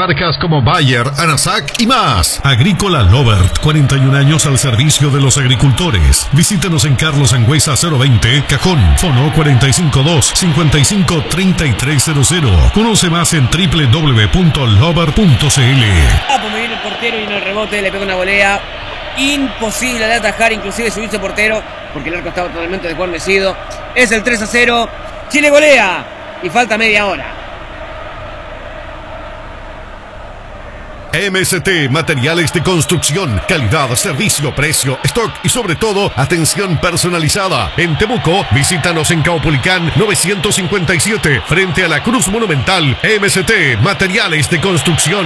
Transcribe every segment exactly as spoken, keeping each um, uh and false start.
marcas como Bayer, Anasac y más. Agrícola Lovert, cuarenta y un años al servicio de los agricultores. Visítenos en Carlos Angüesa cero veinte, Cajón, fono cuatro cinco dos, cinco cinco, tres tres cero cero. Conoce más en doble u doble u doble u punto lovert punto c l. Ah, pues me viene el portero y en el rebote le pega una volea imposible de atajar, inclusive subirse portero, porque el arco estaba totalmente desguarnecido. Es el tres a cero. Chile golea y falta media hora. M S T Materiales de Construcción, calidad, servicio, precio, stock y sobre todo atención personalizada. En Temuco, visítanos en Caupolicán novecientos cincuenta y siete, frente a la Cruz Monumental. M S T Materiales de Construcción.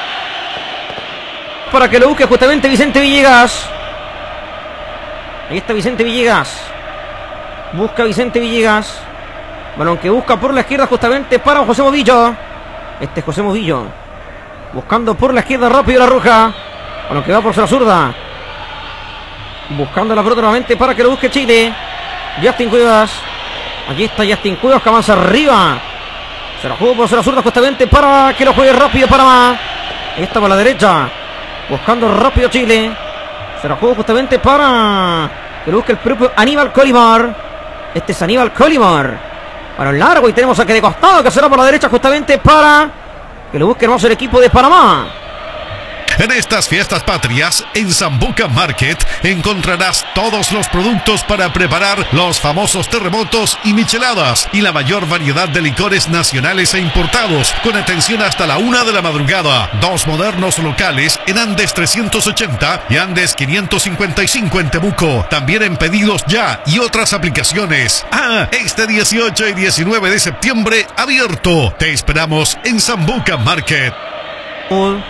Para que lo busque justamente Vicente Villegas. Ahí está Vicente Villegas. Busca Vicente Villegas. Balón que busca por la izquierda justamente para José Movillo. Este es José Movillo. Buscando por la izquierda rápido la Roja. Balón que va por la zurda. Buscando la pelota nuevamente para que lo busque Chile. Justin Cuevas. Aquí está Justin Cuevas que avanza arriba. Se la jugó por la zurda justamente para que lo juegue rápido Panamá. Ahí está por la derecha. Buscando rápido Chile. Se la jugó justamente para que lo busque el propio Aníbal Colimar. Este es Aníbal Colimar. Para el largo y tenemos a que de costado que será por la derecha justamente para que lo busque hermoso el equipo de Panamá. En estas fiestas patrias, en Sambuca Market, encontrarás todos los productos para preparar los famosos terremotos y micheladas y la mayor variedad de licores nacionales e importados, con atención hasta la una de la madrugada. Dos modernos locales en Andes trescientos ochenta y Andes quinientos cincuenta y cinco en Temuco. También en Pedidos Ya y otras aplicaciones. Ah, este dieciocho y diecinueve de septiembre, abierto. Te esperamos en Sambuca Market. Uh.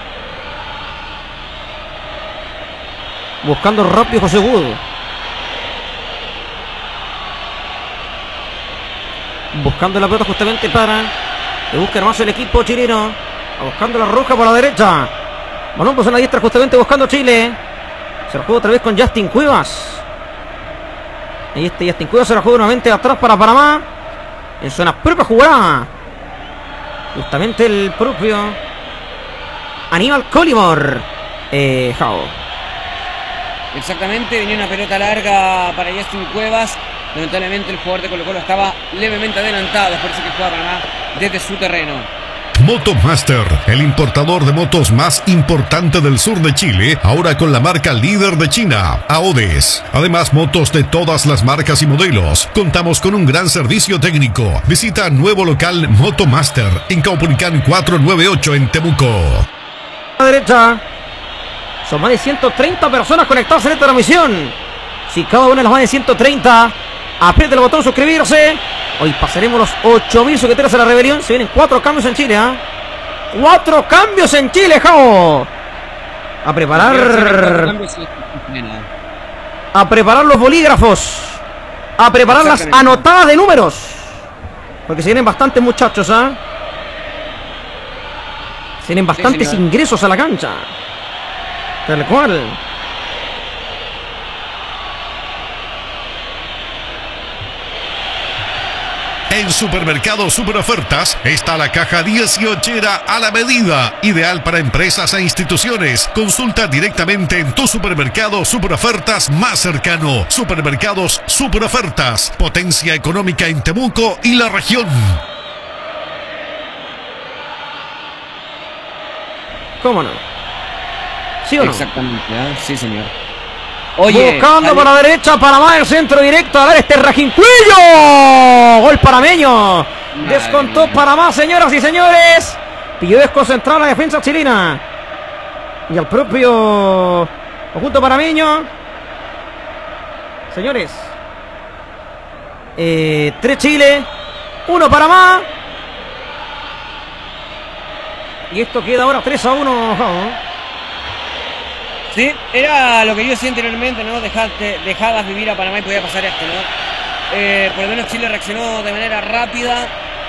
Buscando rápido José Wood. Buscando la pelota justamente para que busque hermoso el equipo chileno. Buscando la Roja por la derecha. Balón por la diestra justamente buscando Chile. Se la juega otra vez con Justin Cuevas. Ahí está Justin Cuevas. Se la juega nuevamente atrás para Panamá. En zona propia jugada. Justamente el propio Aníbal Colimar. Eh, Jao. Exactamente, venía una pelota larga para Justin Cuevas. Lamentablemente el jugador de Colo Colo estaba levemente adelantado. Es por eso que juega Panamá desde su terreno. Motomaster, el importador de motos más importante del sur de Chile, ahora con la marca líder de China, Aodes. Además, motos de todas las marcas y modelos. Contamos con un gran servicio técnico. Visita nuevo local Motomaster en Caupolicán cuatrocientos noventa y ocho en Temuco. A la derecha. Son más de ciento treinta personas conectadas en esta transmisión. Si cada una de las más de ciento treinta aprieta el botón suscribirse. Hoy pasaremos los ocho mil suscriptores a la rebelión. Se vienen cuatro cambios en Chile, ¿eh? Cuatro cambios en Chile, Jao. A preparar. A preparar los bolígrafos. A preparar las anotadas de números. Porque se vienen bastantes muchachos, ¿ah? ¿eh? Se vienen bastantes sí, ingresos a la cancha. Tal cual. En Supermercado Super Ofertas está la caja dieciochera a la medida, ideal para empresas e instituciones. Consulta directamente en tu supermercado Super Ofertas más cercano. Supermercados Super Ofertas, potencia económica en Temuco y la región. ¿Cómo no? ¿Sí o no? Exactamente, ¿eh? Sí, señor. Oye, buscando por la derecha, Panamá, el centro directo. A ver, este Rajincuillo. Gol panameño. Descontó Panamá, señoras y señores. Pidió desconcentrar la defensa chilena. Y al propio conjunto panameño. Señores. Eh, tres Chile. Uno Panamá. Y esto queda ahora tres a uno. ¿No? Sí, era lo que yo decía anteriormente, ¿no? Dejarte, dejabas vivir a Panamá y podía pasar esto, ¿no? Eh, por lo menos Chile reaccionó de manera rápida.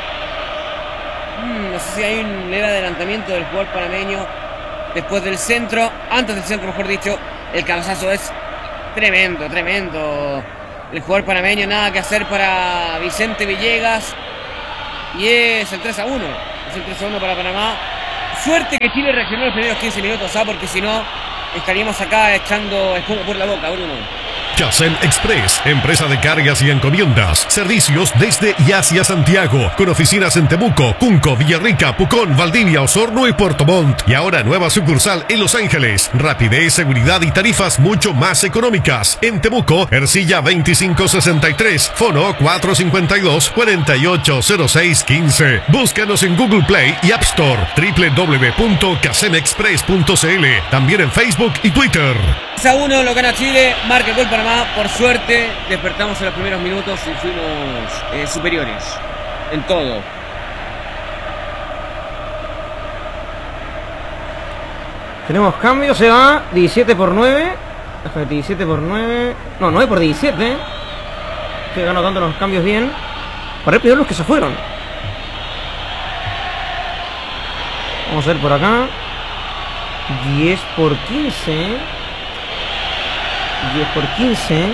Hmm, no sé si hay un leve adelantamiento del jugador panameño después del centro, antes del centro, mejor dicho. El cabezazo es tremendo, tremendo. El jugador panameño, nada que hacer para Vicente Villegas. Y es el tres a uno. Es el tres a uno para Panamá. Suerte que Chile reaccionó los primeros quince minutos, ¿ah? Porque si no, estaríamos acá echando espuma por la boca, Bruno. Casen Express, empresa de cargas y encomiendas. Servicios desde y hacia Santiago, con oficinas en Temuco, Cunco, Villarrica, Pucón, Valdivia, Osorno y Puerto Montt. Y ahora nueva sucursal en Los Ángeles. Rapidez, seguridad y tarifas mucho más económicas. En Temuco, Ercilla veinticinco sesenta y tres, Fono cuatro cinco dos, cuatro ocho cero seis uno cinco. Búscanos en Google Play y App Store, doble u doble u doble u punto casen express punto c l. También en Facebook y Twitter. tres a uno lo gana Chile, marca el gol Panamá. Por suerte despertamos en los primeros minutos y fuimos eh, superiores en todo. Tenemos cambio, se va diecisiete por nueve. diecisiete por nueve. No, nueve por diecisiete. Estoy anotando los cambios bien. Para el primero los que se fueron. Vamos a ver por acá. diez por quince. diez por quince.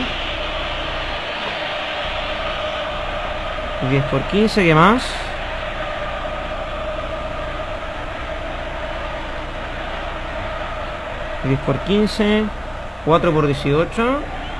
diez por quince, ¿qué más? diez por quince. cuatro por dieciocho.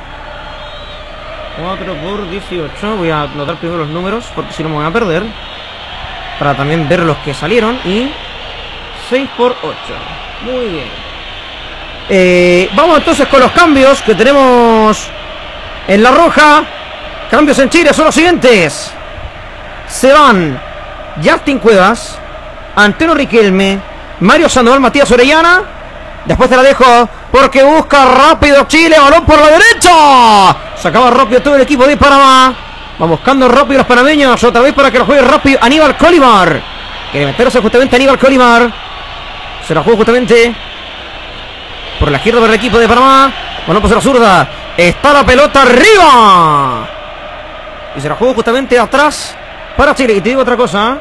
cuatro por dieciocho. Voy a anotar primero los números porque si no me voy a perder. Para también ver los que salieron. Y seis por ocho. Muy bien. Eh, vamos entonces con los cambios que tenemos en la roja. Cambios en Chile son los siguientes. Se van Justin Cuevas, Antonio Riquelme, Mario Sandoval, Matías Orellana. Después te la dejo porque busca rápido Chile. Balón por la derecha. Se acaba rápido todo el equipo de Panamá. Va buscando rápido los panameños. Otra vez para que lo juegue rápido Aníbal Colimar. Quiere meterse justamente Aníbal Colimar. Se la juega justamente por la izquierda para el equipo de Panamá. Balón por la zurda. Está la pelota arriba. Y se la juega justamente atrás para Chile. Y te digo otra cosa.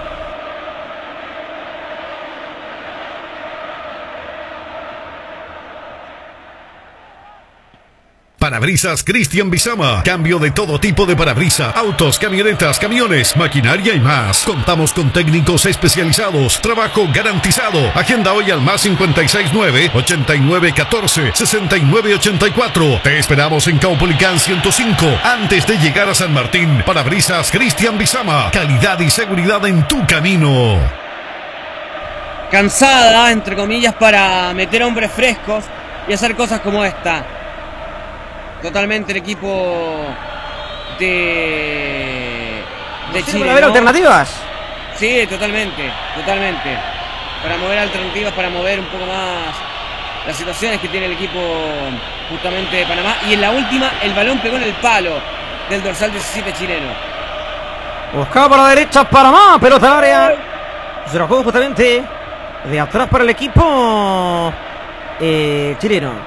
Parabrisas Cristian Bizama. Cambio de todo tipo de parabrisas, autos, camionetas, camiones, maquinaria y más. Contamos con técnicos especializados. Trabajo garantizado. Agenda hoy al más cincuenta y seis nueve, ochenta y nueve catorce, sesenta y nueve ochenta y cuatro. Te esperamos en Caupolicán ciento cinco. Antes de llegar a San Martín. Parabrisas Cristian Bizama. Calidad y seguridad en tu camino. Cansada, entre comillas, para meter hombres frescos y hacer cosas como esta. Totalmente el equipo de, de Chile. ¿Para ver ¿no? alternativas? Sí, totalmente, totalmente. Para mover alternativas, para mover un poco más las situaciones que tiene el equipo justamente de Panamá. Y en la última, el balón pegó en el palo del dorsal diecisiete chileno. Buscaba por la derecha Panamá, pelota al área. Se lo juega justamente de atrás para el equipo eh, chileno.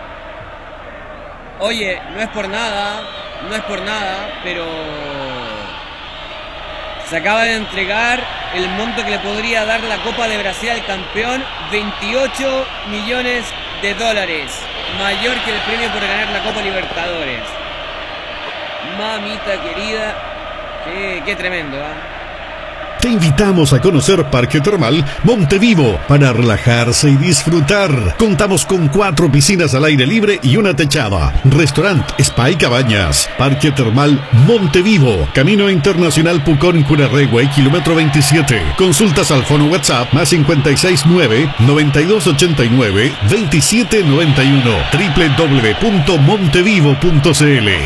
Oye, no es por nada, no es por nada, pero se acaba de entregar el monto que le podría dar la Copa de Brasil al campeón, veintiocho millones de dólares, mayor que el premio por ganar la Copa Libertadores. Mamita querida, qué, qué tremendo, ¿eh? Te invitamos a conocer Parque Termal Montevivo para relajarse y disfrutar. Contamos con cuatro piscinas al aire libre y una techada. Restaurante, spa y cabañas. Parque Termal Montevivo. Camino Internacional Pucón Curarrehue, kilómetro veintisiete. Consultas al fono WhatsApp más cincuenta y seis nueve, noventa y dos ochenta y nueve, veintisiete noventa y uno. doble u doble u doble u punto montevivo punto c l.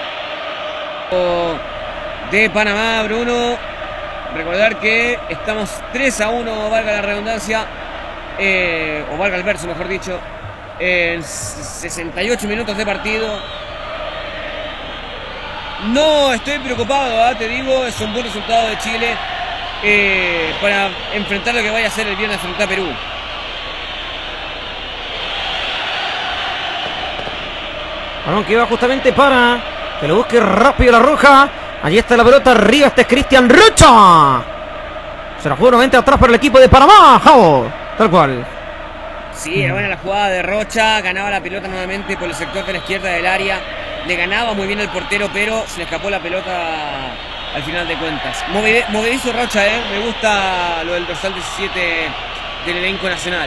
De Panamá, Bruno. Recordar que estamos tres a uno, valga la redundancia, eh, o valga el verso, mejor dicho, en sesenta y ocho minutos de partido. No estoy preocupado, ¿eh? Te digo, es un buen resultado de Chile eh, para enfrentar lo que vaya a ser el viernes frente a Perú. Balón que va justamente para que lo busque rápido la roja. Allí está la pelota arriba, este es Cristian Rocha. Se la jugó nuevamente atrás para el equipo de Panamá, Javo. Tal cual. Sí, era buena la jugada de Rocha. Ganaba la pelota nuevamente por el sector de la izquierda del área. Le ganaba muy bien el portero, pero se le escapó la pelota al final de cuentas. Movedizo Rocha, ¿eh? Me gusta lo del dorsal diecisiete del elenco nacional.